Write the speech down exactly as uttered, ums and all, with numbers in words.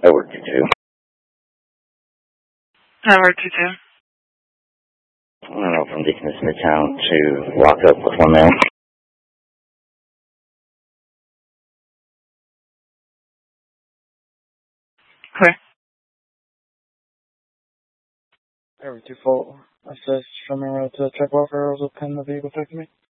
I work two two. I work two two. I don't know, from Deacon to Midtown to lock up with one man. Okay. Every two four. Assist from the road to check welfare was a pin the vehicle took me.